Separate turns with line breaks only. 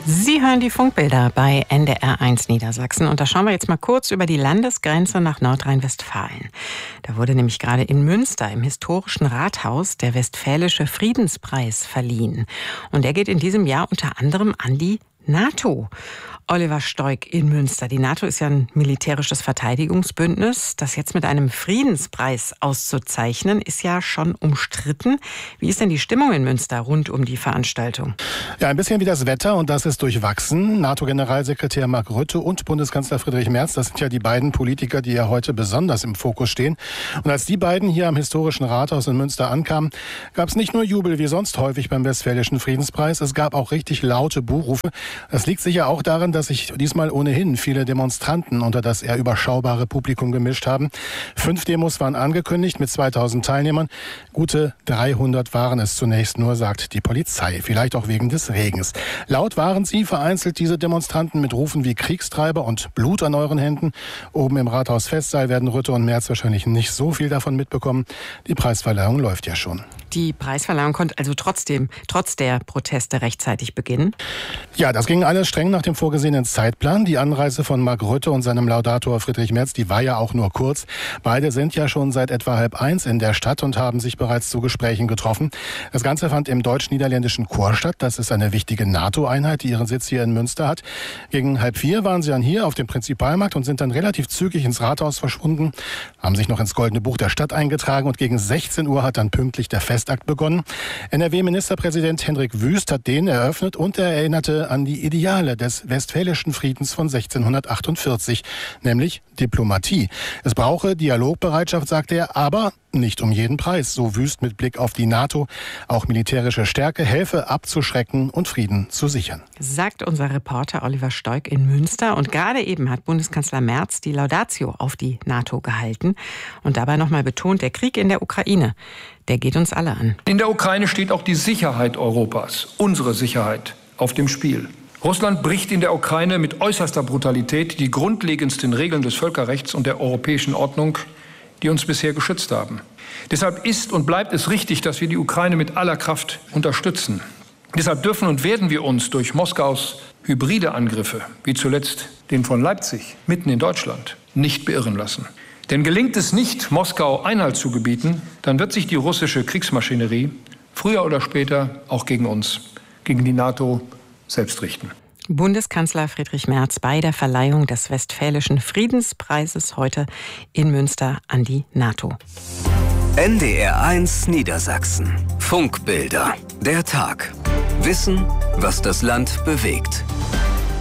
Sie hören die Funkbilder bei NDR1 Niedersachsen und da schauen wir jetzt mal kurz über die Landesgrenze nach Nordrhein-Westfalen. Da wurde nämlich gerade in Münster im historischen Rathaus der Westfälische Friedenspreis verliehen. Und der geht in diesem Jahr unter anderem an die NATO. Oliver Stoik in Münster. Die NATO ist ja ein militärisches Verteidigungsbündnis. Das jetzt mit einem Friedenspreis auszuzeichnen, ist ja schon umstritten. Wie ist denn die Stimmung in Münster rund um die Veranstaltung?
Ja, ein bisschen wie das Wetter und das ist durchwachsen. NATO-Generalsekretär Mark Rutte und Bundeskanzler Friedrich Merz, das sind ja die beiden Politiker, die ja heute besonders im Fokus stehen. Und als die beiden hier am historischen Rathaus in Münster ankamen, gab es nicht nur Jubel wie sonst häufig beim Westfälischen Friedenspreis, es gab auch richtig laute Buhrufe. Das liegt sicher auch daran, dass sich diesmal ohnehin viele Demonstranten unter das eher überschaubare Publikum gemischt haben. 5 Demos waren angekündigt mit 2000 Teilnehmern. Gute 300 waren es zunächst nur, sagt die Polizei. Vielleicht auch wegen des Regens. Laut waren sie, vereinzelt diese Demonstranten mit Rufen wie Kriegstreiber und Blut an euren Händen. Oben im Rathaus-Festsaal werden Rutte und Merz wahrscheinlich nicht so viel davon mitbekommen. Die Preisverleihung läuft ja schon.
Die Preisverleihung konnte also trotz der Proteste rechtzeitig beginnen?
Ja, das ging alles streng nach dem vorgesehenen Zeitplan. Die Anreise von Mark Rutte und seinem Laudator Friedrich Merz, die war ja auch nur kurz. Beide sind ja schon seit etwa 12:30 in der Stadt und haben sich bereits zu Gesprächen getroffen. Das Ganze fand im deutsch-niederländischen Chor statt. Das ist eine wichtige NATO-Einheit, die ihren Sitz hier in Münster hat. Gegen 3:30 waren sie dann hier auf dem Prinzipalmarkt und sind dann relativ zügig ins Rathaus verschwunden, haben sich noch ins Goldene Buch der Stadt eingetragen und gegen 16 Uhr hat dann pünktlich der Festakt begonnen. NRW-Ministerpräsident Hendrik Wüst hat den eröffnet und er erinnerte an die Ideale des Westfälischen Friedens von 1648, nämlich Diplomatie. Es brauche Dialogbereitschaft, sagte er, aber nicht um jeden Preis, so Wüst mit Blick auf die NATO. Auch militärische Stärke helfe abzuschrecken und Frieden zu sichern.
Sagt unser Reporter Oliver Stoik in Münster. Und gerade eben hat Bundeskanzler Merz die Laudatio auf die NATO gehalten und dabei nochmal betont, der Krieg in der Ukraine, der geht uns alle an.
In der Ukraine steht auch die Sicherheit Europas, unsere Sicherheit, auf dem Spiel. Russland bricht in der Ukraine mit äußerster Brutalität die grundlegendsten Regeln des Völkerrechts und der europäischen Ordnung, die uns bisher geschützt haben. Deshalb ist und bleibt es richtig, dass wir die Ukraine mit aller Kraft unterstützen. Deshalb dürfen und werden wir uns durch Moskaus hybride Angriffe, wie zuletzt den von Leipzig, mitten in Deutschland, nicht beirren lassen. Denn gelingt es nicht, Moskau Einhalt zu gebieten, dann wird sich die russische Kriegsmaschinerie früher oder später auch gegen uns, gegen die NATO selbst richten.
Bundeskanzler Friedrich Merz bei der Verleihung des Westfälischen Friedenspreises heute in Münster an die NATO.
NDR1 Niedersachsen. Funkbilder. Der Tag. Wissen, was das Land bewegt.